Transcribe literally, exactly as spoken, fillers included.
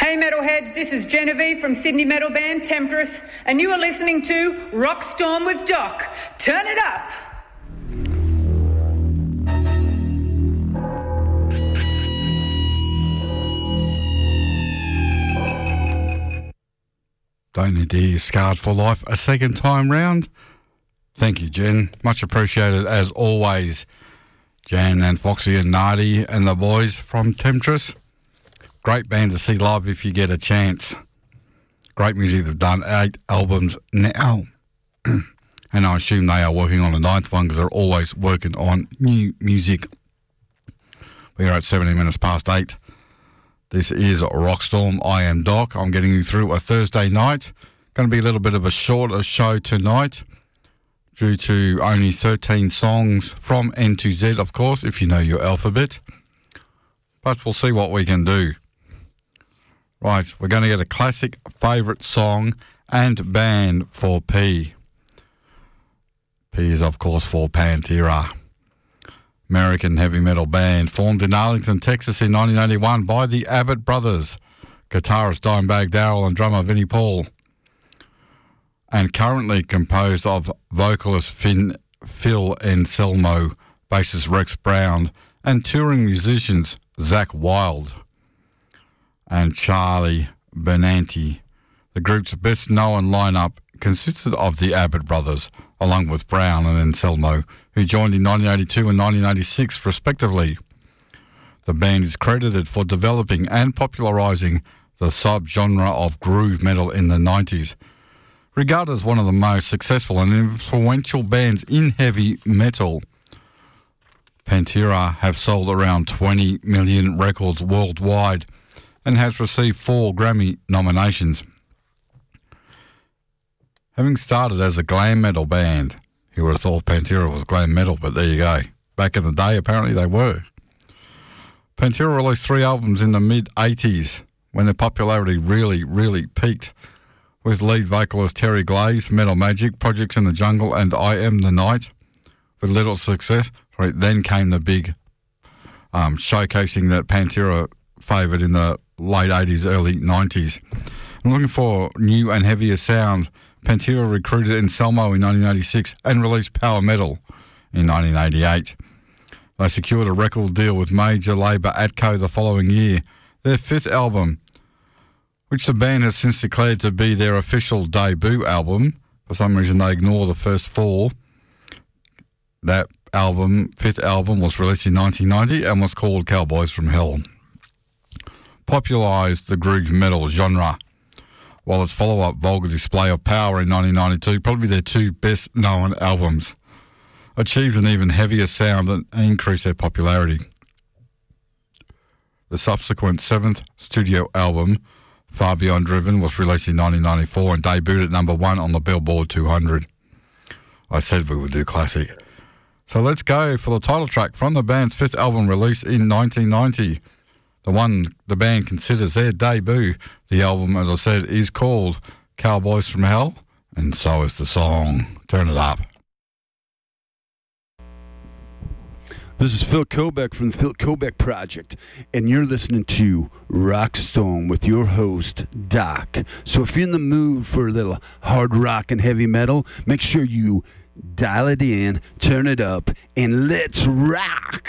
Hey metalheads, this is Genevieve from Sydney metal band Temptress, and you are listening to Rockstorm with Doc. Turn it up! Don't need to hear Scarred for Life a second time round. Thank you, Jen. Much appreciated as always. Jan and Foxy and Nardi and the boys from Temptress. Great band to see live if you get a chance. Great music. They've done eight albums now. And I assume they are working on the ninth one because they're always working on new music. We are at seventeen minutes past eight. This is Rockstorm. I am Doc. I'm getting you through a Thursday night. Going to be a little bit of a shorter show tonight due to only thirteen songs from N to Z, of course, if you know your alphabet. But we'll see what we can do. Right, we're going to get a classic favourite song and band for P. P is, of course, for Pantera. American heavy metal band formed in Arlington, Texas in nineteen eighty-one by the Abbott Brothers, guitarist Dimebag Darrell and drummer Vinnie Paul, and currently composed of vocalist Finn, Phil Anselmo, bassist Rex Brown, and touring musicians Zach Wilde and Charlie Benanti. The group's best-known lineup consisted of the Abbott Brothers, along with Brown and Anselmo, who joined in nineteen eighty-two and nineteen eighty-six, respectively. The band is credited for developing and popularising the subgenre of groove metal in the nineties. Regarded as one of the most successful and influential bands in heavy metal, Pantera have sold around twenty million records worldwide and has received four Grammy nominations. Having started as a glam metal band, you would have thought Pantera was glam metal, but there you go. Back in the day, apparently they were. Pantera released three albums in the mid-eighties when their popularity really, really peaked, with lead vocalist Terry Glaze, Metal Magic, Projects in the Jungle, and I Am the Night. With little success, right, then came the big um, showcasing that Pantera favoured in the late eighties, early nineties. I'm looking for new and heavier sound. Pantera recruited Anselmo in nineteen eighty-six and released Power Metal in nineteen eighty-eight. They secured a record deal with major label Atco the following year. Their fifth album, which the band has since declared to be their official debut album. For some reason, they ignore the first four. That album, fifth album, was released in nineteen ninety and was called Cowboys from Hell. Popularised the groove metal genre, while its follow-up Vulgar Display of Power in nineteen ninety-two, probably their two best-known albums, achieved an even heavier sound and increased their popularity. The subsequent seventh studio album, Far Beyond Driven, was released in nineteen ninety-four and debuted at number one on the Billboard two hundred. I said we would do classic. So let's go for the title track from the band's fifth album released in nineteen ninety. The one the band considers their debut. The album, as I said, is called Cowboys from Hell, and so is the song. Turn it up. This is Phil Kobeck from the Phil Kobeck Project, and you're listening to Rockstorm with your host, Doc. So if you're in the mood for a little hard rock and heavy metal, make sure you dial it in, turn it up, and let's rock!